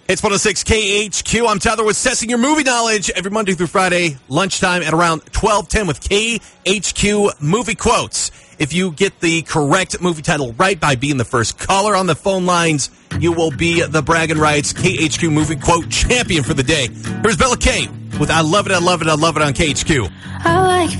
It's 106 KHQ. I'm Tyler with Assessing Your Movie Knowledge every Monday through Friday, lunchtime at around 12:10 with KHQ Movie Quotes. If you get the correct movie title right by being the first caller on the phone lines, you will be the Bragging Rights KHQ Movie Quote champion for the day. Here's Bella K with I Love It, I Love It, I Love It on KHQ. I like